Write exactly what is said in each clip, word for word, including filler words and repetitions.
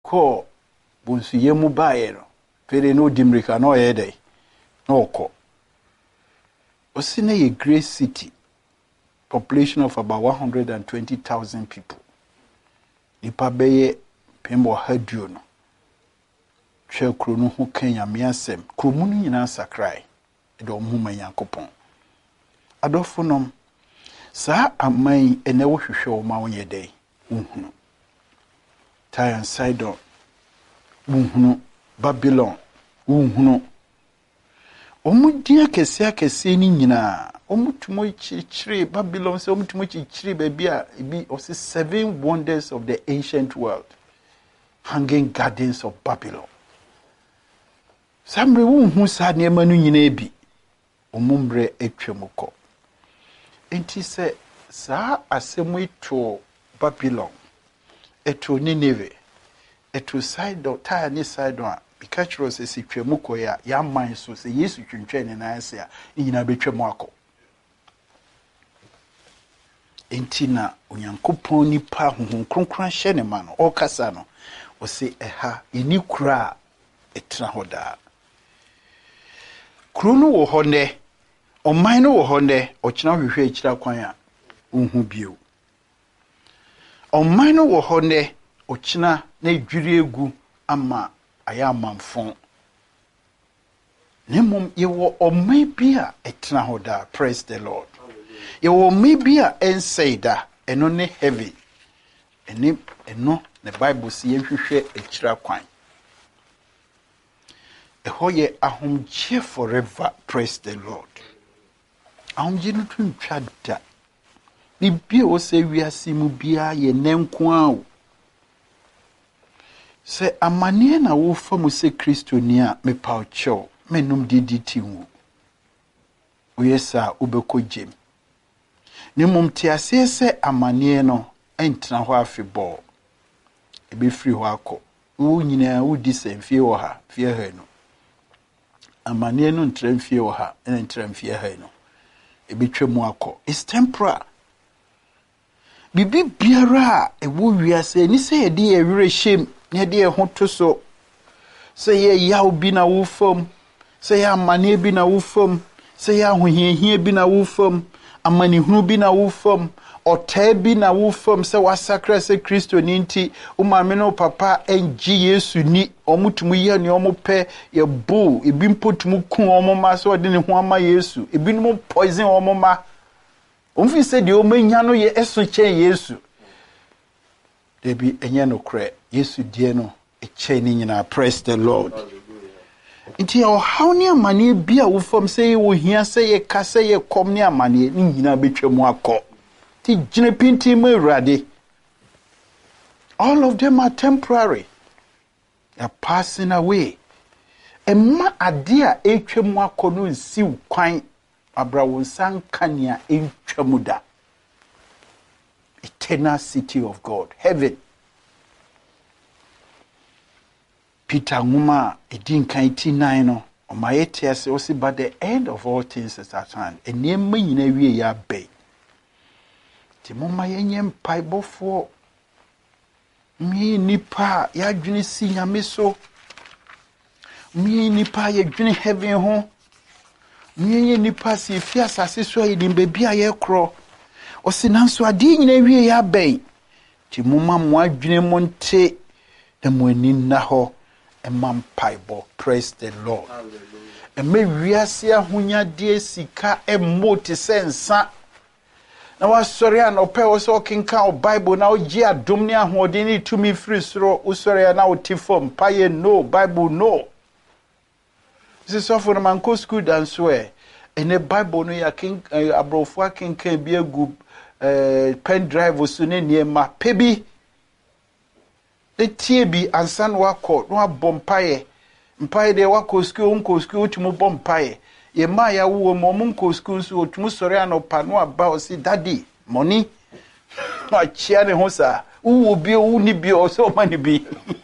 ko bonsu yemu bae no fere no dimrika no ye dey no ko osine ye great city population of about one hundred twenty thousand people nipa beye pembo haduo no hwe kro no ho Kenya miasem kro mu no nyina sakrai de omhuma Yankopɔn adofo nom sa amai ene wo hwehwe o ma wonye dey uhunu Tyre and Sidon uhunu Babylon uhunu omudia kese akese ni nyina omutumo chichire Babylon se omutumo chichire baby a bi o seven wonders of the ancient world hanging gardens of Babylon samre uhunu sa ne manu nyina ebi omumbre etwemukọ enti se sa asemu eto Babylon eto Nineveh eto Sidon Tyre ni Sidon a bikachiro se sitwemukọ ya ya man so se Yesu twentwe ne na ase a nyina betwemu akọ enti na Onyankopɔn nipa honhom kronkron hye ne ma no okasa no o se eha eni kura etra hoda krunu wo honde oman no wo honde okina hwehwe ekira kwan a unhu bio oman no wo honde okina na edwiri egu ama aya manfon nemum yewo oman bia etna hoda praise the Lord yewo oman bia ensaida eno ne heavy eni eno the Bible si yehwehwe ekira kwan ehoye ahomje forever praise the Lord ahomje no twintwa da bibia wo se wiase mu bia ye nenko awo se amane na wo famu se Kristo ni a me paucho menum diditi wu oyesa ubeko jem ni mumtiase se amane no entna ho afebo ebe free ho akọ wo nyina wo di semfie wo ha fie ha no amane no ntramfie wo ha ene ntramfie ha no ebe twemu akọ it's temporal bibi biara ewo wiase ni se ye de ewere shem ne de ho to so se ye yaw bi na wo fam se ya amane bi na wo fam se ya hohiehie bi na wo fam amane hunu bi na wo fam otai bi na wo fam se wasakra se Kristo ni nti umame no papa enji Yesu ni omutumu ye ne omope ye bu ebi mpotumu ku omoma se ode ne ho ama Yesu ebi no poison omoma omfi se de omanya no ye eso chen Yesu debi enye no kre Yesu die no eche ni nyina praise the Lord nti o hawni amane bia wo fam se wo hia se ye ka se ye kom ni amane ni nyina betwemu akọ ti jine pinti mu urade all of them are temporary they are passing away emma ade a etwemu akọ no nsi kwan abrawo sankania etwemu da eternal city of God heaven Peter Nguma edinkan eighty-nine no omayete ase osi by the end of all things is at hand enema nyina wie ya be ti moma yenye mpaibofo mi nipa ya dwene si nyame so mi nipa ya dwene heaven ho mi nipa si fi asase so yedin bebia ye kro osi nanso ade nyina wie ya be ti moma mo adwene mo nte na mo ani na ho emampaibo praise the Lord eme wiase ahonya de sika emoti sensa na wasori an ope wo so kinka o Bible na ogi adom ne ahode ni tumi free soro usori na otifom paye no Bible no this is for man ko school dan so e ene Bible no ya king abrofo akinka bi egu pen drive so ne niema pebi etie bi ansan wakọ no abompaye mpaye de wakọ school unko school utumu bompaye ye ma ya wo mo munko school so utumu sori anopa no aba o si daddy money ma chia ne ho sa wo bi wo ni bi o so mani bi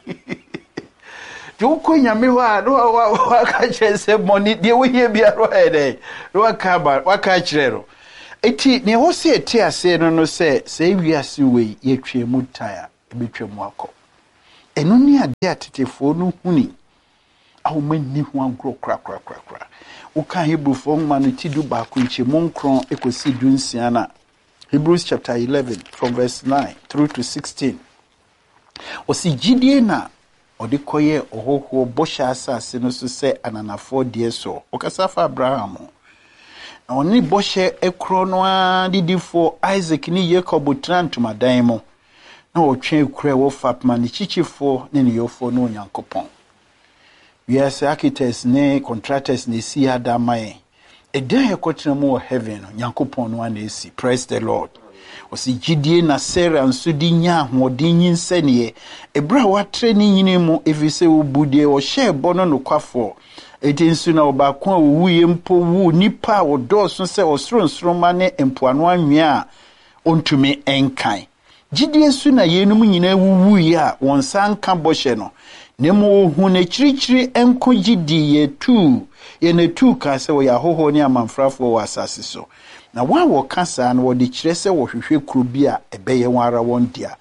jo ko nyame wa no wa ka chese money de wo hie bi aro ede no ka ba wa ka chirero eti ne ho se eti ase no no se se wiase we ye twemu tan a ebetwemu akọ eno ni ade atetefo no huni awoma ni ho agro kra kra kra kra uka Hebrewfo ma no ti du ba ko nche monkron ekosi du nsia na Hebrews chapter eleven from verse nine through to sixteen osi gidie na odi koye ohoho bosha asase no so se ananafo de so okasa fa Abraham na oni boshe ekro no adidifo Isaac ni Jacob trantuma dan mo na otwe ekura wo fatma ni chichifo ne ne yofo no Nyankopon we are architects ne contractors ne si adamae edan ekotra mu heaven no Nyankopon no na esi praise the Lord osi gidie na Sarah nso di nya hodin yinsane ebra watre ni nyine mu evise obudie o shebo no nokwafo eti nso na obakon wuye mpo wu nipa odoso se osoro nsoro ma ne empoano anwea ontumi enkan gidie su na yenum nyina wuwu ya wonsan ka boshe no nemo hu ne chirichiri enko gidi ye tu ye ne tu ka se wo ya hoho ni amanfrafo wo asase so na wa wo kasa na wo de kire se wo hwehwe kuro bi a ebeye wara won dia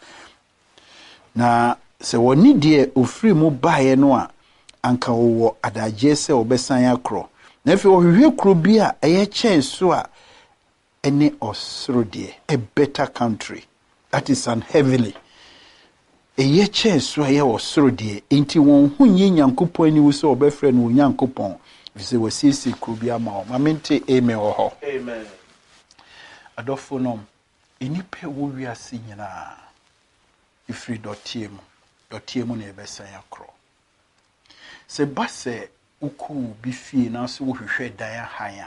na se woni de ofiri mu baaye no a anka wo adaje se obesan akro na fi wo hwehwe kuro bi a eye chen so a ene osoro de a better country that is an heavily eye chen so eye osoro de enti won hunye Nyankopon ani wo se obefre no Nyankopon vi se wasisi kuro bi ama o mamente amen wo ho amen adofo nom enipe wo wiase nyina ifri dotie mu dotie mu na ebesan akro se base uku bi fie na so wo hwehwe dan hanya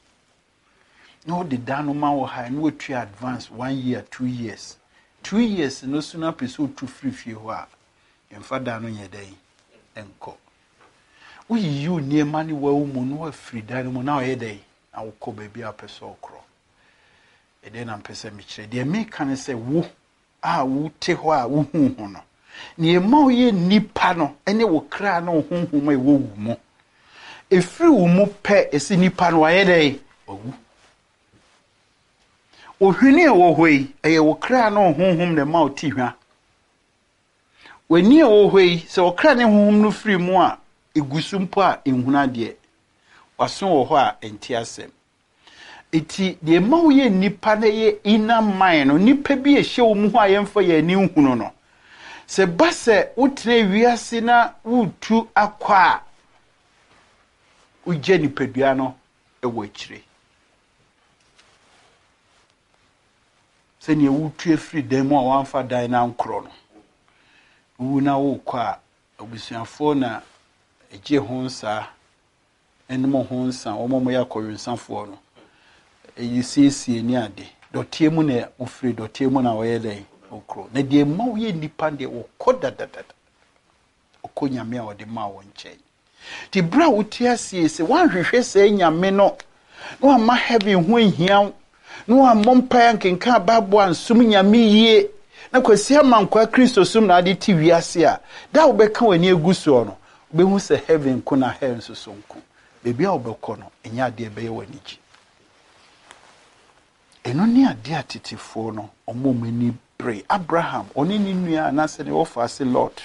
no de dano ma wo ha no tu advance one year two years two years no suna peso tu free fie ho a emfa da no nyedai enko wo yiyu nie mani wa wo mu no afri dan mu na wo yedai na wo ko baby apeso okro ede na mpese mi kire de me kan se wo a wo te ho a wo hu hu no ne ma wo ye nipa no ene wo kra no hu hu ma wo wu mo efri wo mu pe esi nipa no aye dai owu ohwini e wo hoi eye wo kra no hu hu ne ma wo ti hwa wani e wo hoi se wo kra ne hu hu no fri mu a egusumpo a enhuna de waso wo ho a enti asem iti de mawo ye nipa na ye ina man no nipa bi e hye wo mu ho ayemfa ye ni hunu no se base utre wiase na wutu akwa uje nipadua no e wo akire se ne wutu efri dem a wanfa dan na nkro no wu na wo kwa obusuafo na eje honsa enmo honsa omomo yakoyensafo no you see see ni ade dotie mu na ofre dotie mu na oyele okro na de ma wo ye nipa de wo koda dada okonyame a ode ma wo nchen ti bra wo tia sie se wan hwehwe se nyame no no ama heaven ho ehia no amompa nkenka babo ansum nyame yie na kwasi amankwa Kristo sum na ade ti wiase a da wo beka wani eguso no obehu se heaven ko na hell so sonko bebi a obekọ no enya ade ebe ye wani ji eno ni ade atetifo no omomani bre Abraham oni ni nua na se ne ofa se Lord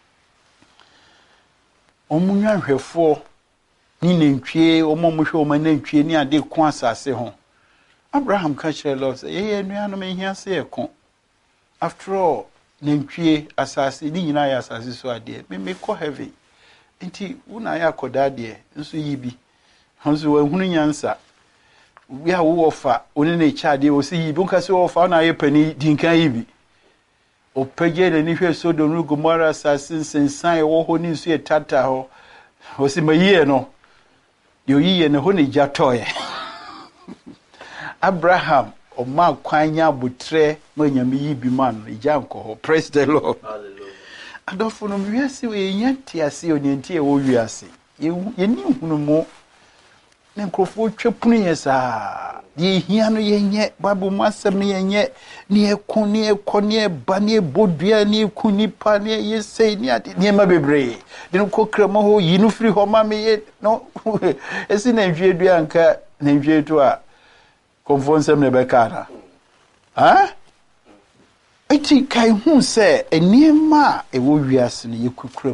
omunwa hwefo ni nantwie omomuhwe omanantwie ni ade ko asase ho Abraham ka kire Lord say ye nua no mehia se ekon after all nantwie asase ni nyina ya asase so ade me me ko heaven enti una ya koda ade nso yibi hanso wahunu nyansa we are wofa oni na chade o si yibi nka se wofa na ayepani dinkan yibi o pege na ni hwe Sodom no Gomora assassin sensan e wo ho ni nso etata ho o si mayiye no yo yiye ne ho ne jatoye Abraham o ma kwanya butre manyame yibi man ijanko ho praise the Lord hallelujah adofo no wiase we nyanti ase oni nti e wo wiase ye ni hunu mo ne nkrofo twepunu yesa de hia no yenye babu masem ne yenye ne ekon ne ekon ne ba ne bodua ne kunipa ne yesei ne ade ne ma bebre de no kokrama ho yinu firi ho ma me ye no esi na nhwiedua nka na nhwieto a konfonsem ne bekara ha eti kai hu sɛ enema a ɛwɔ wiase no yɛkukura